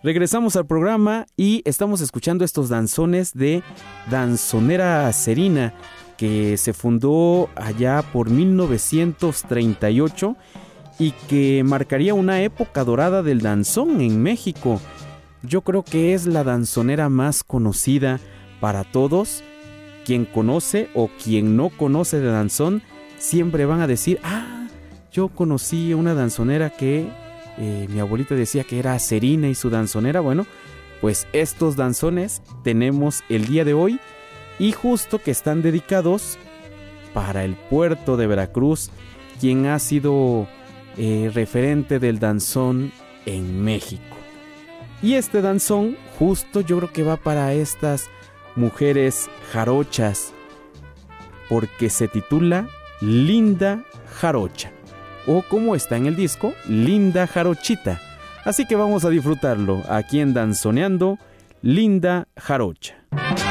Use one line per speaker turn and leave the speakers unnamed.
Regresamos al programa y estamos escuchando estos danzones de Danzonera Serina, que se fundó allá por 1938 y que marcaría una época dorada del danzón en México. Yo creo que es la danzonera más conocida para todos. Quien conoce o quien no conoce de danzón, siempre van a decir, yo conocí una danzonera que mi abuelita decía que era Serina y su danzonera. Bueno, pues estos danzones tenemos el día de hoy y justo que están dedicados para el puerto de Veracruz, quien ha sido referente del danzón en México. Y este danzón justo yo creo que va para estas mujeres jarochas, porque se titula Linda Jarocha, o como está en el disco, Linda Jarochita. Así que vamos a disfrutarlo aquí en Danzoneando, Linda Jarocha.